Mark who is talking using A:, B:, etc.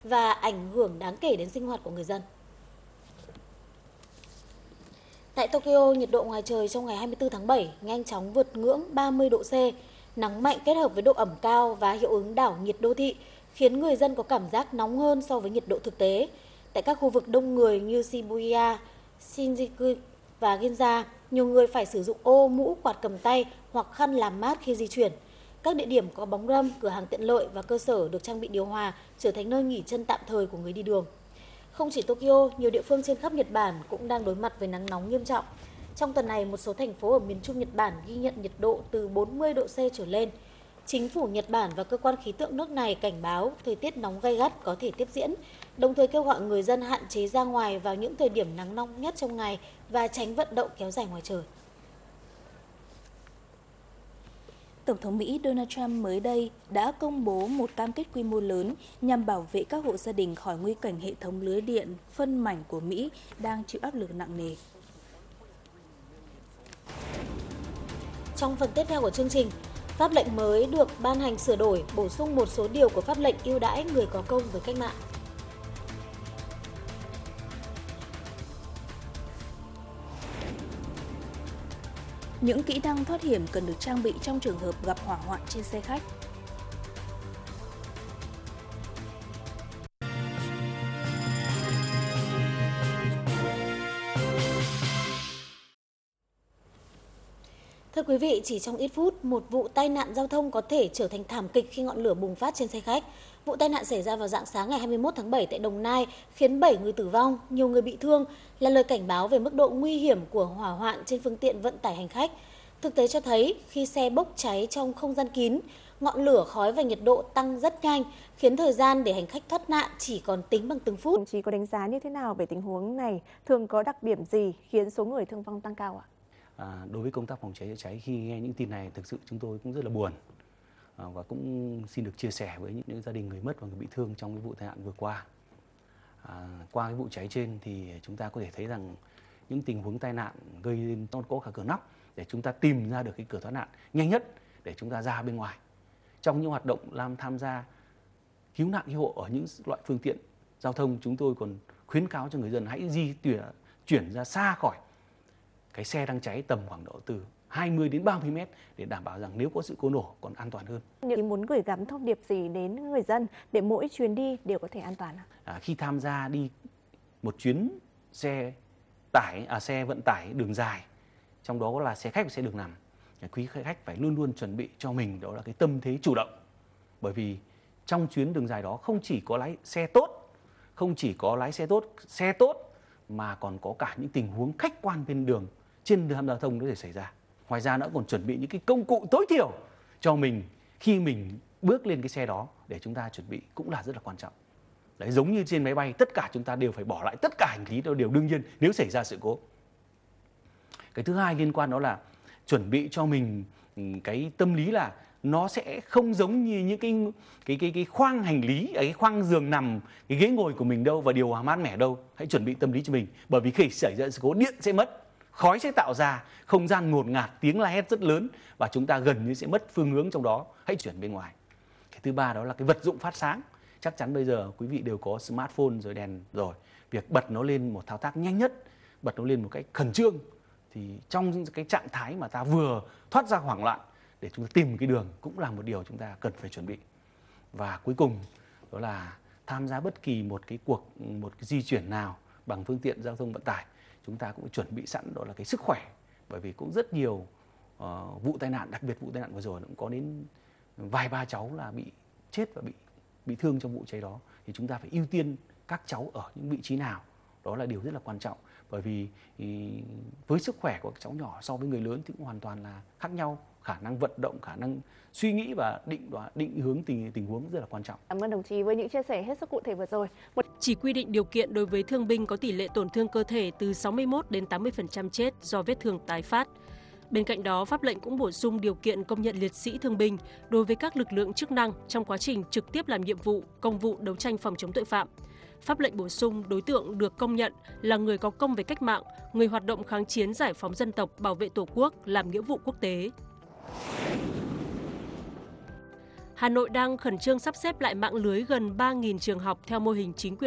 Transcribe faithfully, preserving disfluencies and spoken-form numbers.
A: và ảnh hưởng đáng kể đến sinh hoạt của người dân. Tại Tokyo, nhiệt độ ngoài trời trong ngày hai mươi tư tháng bảy nhanh chóng vượt ngưỡng ba mươi độ C. Nắng mạnh kết hợp với độ ẩm cao và hiệu ứng đảo nhiệt đô thị khiến người dân có cảm giác nóng hơn so với nhiệt độ thực tế. Tại các khu vực đông người như Shibuya, Shinjuku và Ginza, nhiều người phải sử dụng ô, mũ, quạt cầm tay hoặc khăn làm mát khi di chuyển. Các địa điểm có bóng râm, cửa hàng tiện lợi và cơ sở được trang bị điều hòa trở thành nơi nghỉ chân tạm thời của người đi đường. Không chỉ Tokyo, nhiều địa phương trên khắp Nhật Bản cũng đang đối mặt với nắng nóng nghiêm trọng. Trong tuần này, một số thành phố ở miền Trung Nhật Bản ghi nhận nhiệt độ từ bốn mươi độ C trở lên. Chính phủ Nhật Bản và cơ quan khí tượng nước này cảnh báo thời tiết nóng gay gắt có thể tiếp diễn, đồng thời kêu gọi người dân hạn chế ra ngoài vào những thời điểm nắng nóng nhất trong ngày và tránh vận động kéo dài ngoài trời.
B: Tổng thống Mỹ Donald Trump mới đây đã công bố một cam kết quy mô lớn nhằm bảo vệ các hộ gia đình khỏi nguy cảnh hệ thống lưới điện phân mảnh của Mỹ đang chịu áp lực nặng nề.
A: Trong phần tiếp theo của chương trình, pháp lệnh mới được ban hành sửa đổi, bổ sung một số điều của pháp lệnh ưu đãi người có công với cách mạng.
B: Những kỹ năng thoát hiểm cần được trang bị trong trường hợp gặp hỏa hoạn trên xe khách.
A: Thưa quý vị, chỉ trong ít phút, một vụ tai nạn giao thông có thể trở thành thảm kịch khi ngọn lửa bùng phát trên xe khách. Vụ tai nạn xảy ra vào rạng sáng ngày hai mươi mốt tháng bảy tại Đồng Nai, khiến bảy người tử vong, nhiều người bị thương, là lời cảnh báo về mức độ nguy hiểm của hỏa hoạn trên phương tiện vận tải hành khách. Thực tế cho thấy, khi xe bốc cháy trong không gian kín, ngọn lửa, khói và nhiệt độ tăng rất nhanh, khiến thời gian để hành khách thoát nạn chỉ còn tính bằng từng phút.
C: Đồng chí có đánh giá như thế nào về tình huống này? Thường có đặc điểm gì khiến số người thương vong tăng cao ạ?
D: À, đối với công tác phòng cháy chữa cháy, khi nghe những tin này thực sự chúng tôi cũng rất là buồn à, và cũng xin được chia sẻ với những, những gia đình người mất và người bị thương trong cái vụ tai nạn vừa qua. À, qua cái vụ cháy trên thì chúng ta có thể thấy rằng những tình huống tai nạn gây nên nó có cả cửa nóc để chúng ta tìm ra được cái cửa thoát nạn nhanh nhất để chúng ta ra bên ngoài. Trong những hoạt động làm tham gia cứu nạn cứu hộ ở những loại phương tiện giao thông, chúng tôi còn khuyến cáo cho người dân hãy di chuyển chuyển ra xa khỏi cái xe đang cháy tầm khoảng độ từ hai mươi đến ba mươi mét để đảm bảo rằng nếu có sự cố nổ còn an toàn hơn.
C: Những muốn gửi gắm thông điệp gì đến người dân để mỗi chuyến đi đều có thể an toàn ạ?
D: À, khi tham gia đi một chuyến xe tải, à, xe vận tải đường dài, trong đó là xe khách và xe đường nằm, quý khách phải luôn luôn chuẩn bị cho mình đó là cái tâm thế chủ động. Bởi vì trong chuyến đường dài đó không chỉ có lái xe tốt, không chỉ có lái xe tốt, xe tốt mà còn có cả những tình huống khách quan bên đường trên đường giao thông có thể xảy ra. Ngoài ra nó còn chuẩn bị những cái công cụ tối thiểu cho mình khi mình bước lên cái xe đó để chúng ta chuẩn bị cũng là rất là quan trọng. Đấy, giống như trên máy bay, tất cả chúng ta đều phải bỏ lại tất cả hành lý, đó đều đương nhiên nếu xảy ra sự cố. Cái thứ hai liên quan đó là chuẩn bị cho mình cái tâm lý là nó sẽ không giống như những cái cái cái cái khoang hành lý, cái khoang giường nằm, cái ghế ngồi của mình đâu và điều hòa mát mẻ đâu. Hãy chuẩn bị tâm lý cho mình, bởi vì khi xảy ra sự cố điện sẽ mất, khói sẽ tạo ra, không gian ngột ngạt, tiếng la hét rất lớn và chúng ta gần như sẽ mất phương hướng trong đó. Hãy chuyển bên ngoài. Cái thứ ba đó là cái vật dụng phát sáng. Chắc chắn bây giờ quý vị đều có smartphone rồi, đèn rồi. Việc bật nó lên một thao tác nhanh nhất, bật nó lên một cách khẩn trương. Thì trong cái trạng thái mà ta vừa thoát ra hoảng loạn để chúng ta tìm cái đường cũng là một điều chúng ta cần phải chuẩn bị. Và cuối cùng đó là tham gia bất kỳ một cái cuộc, một cái di chuyển nào bằng phương tiện giao thông vận tải, chúng ta cũng chuẩn bị sẵn đó là cái sức khỏe. Bởi vì cũng rất nhiều uh, vụ tai nạn, đặc biệt vụ tai nạn vừa rồi cũng có đến vài ba cháu là bị chết và bị bị thương trong vụ cháy đó. Thì chúng ta phải ưu tiên các cháu ở những vị trí nào, đó là điều rất là quan trọng. Bởi vì với sức khỏe của các cháu nhỏ so với người lớn thì cũng hoàn toàn là khác nhau. Khả năng vận động, khả năng suy nghĩ và định đoán, định hướng tình tình huống rất là quan trọng.
C: Cảm ơn đồng chí với những chia sẻ hết sức cụ thể vừa rồi.
E: Một... Chỉ quy định điều kiện đối với thương binh có tỷ lệ tổn thương cơ thể từ sáu mươi mốt đến tám mươi phần trăm chết do vết thương tái phát. Bên cạnh đó, pháp lệnh cũng bổ sung điều kiện công nhận liệt sĩ thương binh đối với các lực lượng chức năng trong quá trình trực tiếp làm nhiệm vụ, công vụ đấu tranh phòng chống tội phạm. Pháp lệnh bổ sung đối tượng được công nhận là người có công với cách mạng, người hoạt động kháng chiến giải phóng dân tộc, bảo vệ Tổ quốc, làm nghĩa vụ quốc tế. Hà Nội đang khẩn trương sắp xếp lại mạng lưới gần ba nghìn trường học theo mô hình chính quyền